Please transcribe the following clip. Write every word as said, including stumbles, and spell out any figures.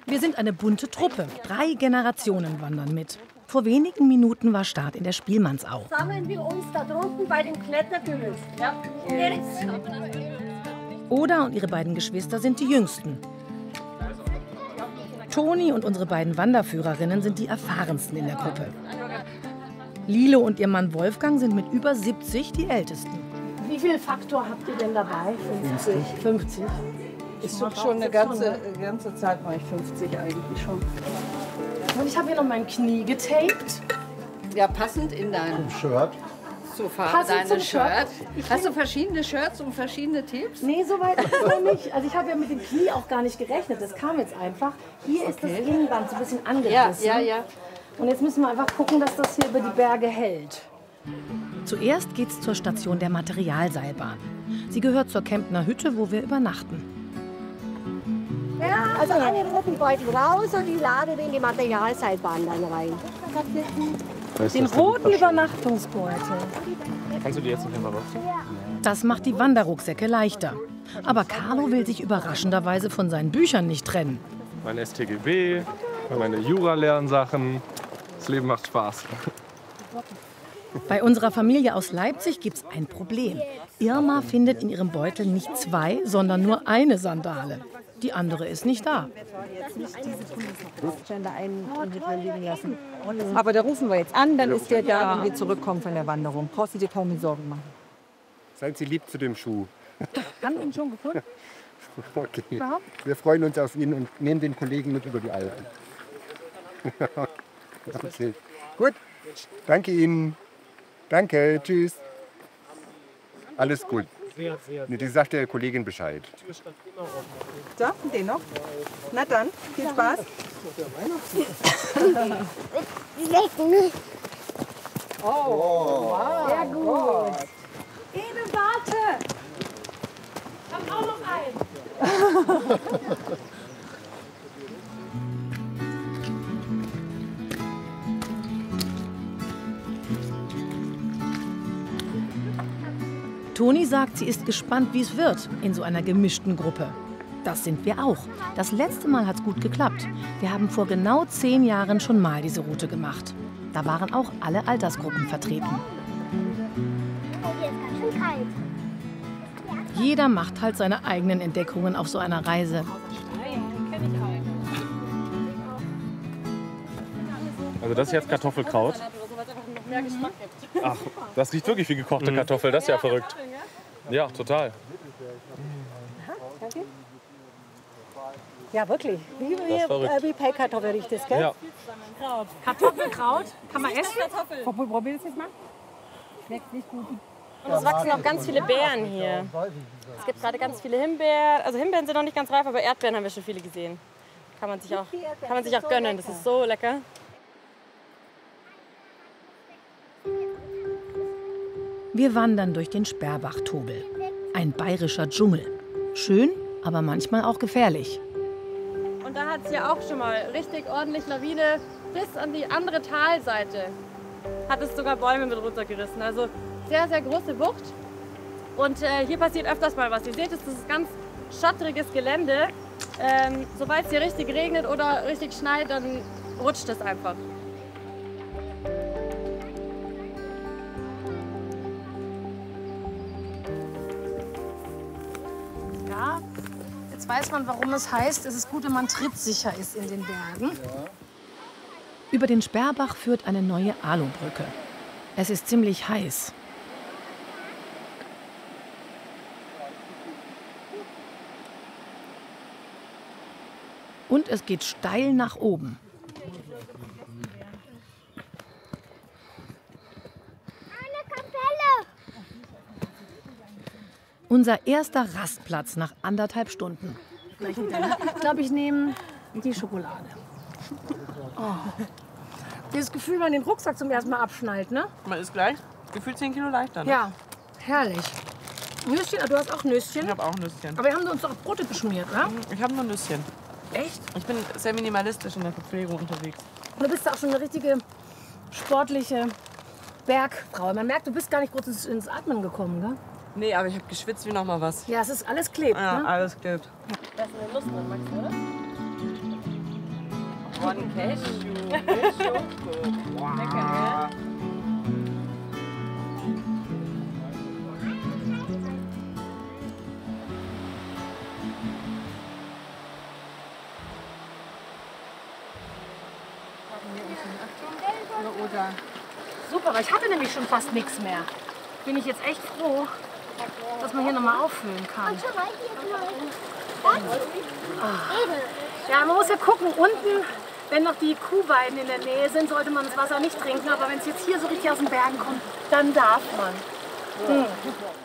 Wir sind eine bunte Truppe. Drei Generationen wandern mit. Vor wenigen Minuten war Start in der Spielmannsau. Sammeln wir uns da drunten bei dem Klettergerüst. Ja. Oda und ihre beiden Geschwister sind die Jüngsten. Toni und unsere beiden Wanderführerinnen sind die erfahrensten in der Gruppe. Lilo und ihr Mann Wolfgang sind mit über siebzig die Ältesten. Wie viel Faktor habt ihr denn dabei? fünfzig. fünfzig. Ist doch schon eine ganze, ganze Zeit, mache ich fünfzig eigentlich schon. Und ich habe hier noch mein Knie getaped. Ja, passend in dein Shirt. Sofa, Passend deine zum Shirt. Shirt. Hast du verschiedene Shirts und verschiedene Tipps? Nee, so weit ist es noch nicht. Also ich habe ja mit dem Knie auch gar nicht gerechnet. Das kam jetzt einfach. Hier ist das Innenband so ein bisschen angerissen. Ja, ja, ja. Und jetzt müssen wir einfach gucken, dass das hier über die Berge hält. Zuerst geht's zur Station der Materialseilbahn. Sie gehört zur Kemptner Hütte, wo wir übernachten. Ja, also alle roten Beutel raus und die laden in die Materialseilbahn dann rein. Den roten Übernachtungsbeutel. Kannst du die jetzt noch einmal rausziehen? Das macht die Wanderrucksäcke leichter. Aber Carlo will sich überraschenderweise von seinen Büchern nicht trennen. Mein S T G B, meine Jura-Lernsachen. Das Leben macht Spaß. Bei unserer Familie aus Leipzig gibt's ein Problem. Irma findet in ihrem Beutel nicht zwei, sondern nur eine Sandale. Die andere ist nicht da. Aber da rufen wir jetzt an, dann ist der da, wenn wir zurückkommen von der Wanderung. Brauchst du dir keine Sorgen machen. Seien Sie lieb zu dem Schuh. Haben ihn schon gefunden? Okay. Wir freuen uns auf ihn und nehmen den Kollegen mit über die Alpen. Gut, danke Ihnen. Danke, tschüss. Alles gut. Nee, die sagt der Kollegin Bescheid. So, den noch? Na dann, viel Spaß. Oh, wow. Sehr gut. Ede, warte! Ich hab auch noch einen. Toni sagt, sie ist gespannt, wie es wird in so einer gemischten Gruppe. Das sind wir auch. Das letzte Mal hat's gut geklappt. Wir haben vor genau zehn Jahren schon mal diese Route gemacht. Da waren auch alle Altersgruppen vertreten. Jeder macht halt seine eigenen Entdeckungen auf so einer Reise. Also das ist jetzt Kartoffelkraut. Ach, das riecht wirklich wie gekochte Kartoffel. Das ist ja verrückt. Ja, total. Ja, wirklich. Wie, wie, äh, wie Pellkartoffel riecht das, gell? Ja. Kartoffelkraut. Kann man essen? Probier das jetzt mal. Schmeckt nicht gut. Und es wachsen auch ganz viele Beeren hier. Es gibt gerade ganz viele Himbeeren. Also Himbeeren sind noch nicht ganz reif, aber Erdbeeren haben wir schon viele gesehen. Kann man sich auch, kann man sich auch gönnen. Das ist so lecker. Wir wandern durch den Sperrbach-Tobel. Ein bayerischer Dschungel. Schön, aber manchmal auch gefährlich. Und da hat es ja auch schon mal richtig ordentlich Lawine bis an die andere Talseite. Hat es sogar Bäume mit runtergerissen. Also sehr, sehr große Bucht. Und äh, hier passiert öfters mal was. Ihr seht, es ist ganz schottriges Gelände. Ähm, Sobald es hier richtig regnet oder richtig schneit, dann rutscht es einfach. Ja, jetzt weiß man, warum es heißt, es ist gut, wenn man trittsicher ist in den Bergen. Über den Sperrbach führt eine neue Alubrücke. Es ist ziemlich heiß. Und es geht steil nach oben. Eine Kapelle! Unser erster Rastplatz nach anderthalb Stunden. Ich glaube, ich nehme die Schokolade. Oh. Dieses Gefühl, wenn man den Rucksack zum ersten Mal abschnallt, ne? Man ist gleich gefühlt zehn Kilo leichter. Ne? Ja, herrlich. Nüsschen, du hast auch Nüsschen. Ich habe auch Nüsschen. Aber wir haben uns doch auf Brote geschmiert, ne? Ich habe nur Nüsschen. Echt? Ich bin sehr minimalistisch in der Verpflegung unterwegs. Und du bist auch schon eine richtige sportliche Bergfrau. Man merkt, du bist gar nicht kurz ins, ins Atmen gekommen, gell? Nee, aber ich habe geschwitzt wie noch mal was. Ja, es ist alles klebt, Ja, ne? alles klebt. Da ist eine Lust drin, Max, oder? One Cashew. Lecker, ja? Oder? Super, weil ich hatte nämlich schon fast nichts mehr. Bin ich jetzt echt froh, dass man hier nochmal auffüllen kann. Ja, man muss ja gucken, unten, wenn noch die Kuhweiden in der Nähe sind, sollte man das Wasser nicht trinken. Aber wenn es jetzt hier so richtig aus den Bergen kommt, dann darf man. Hm.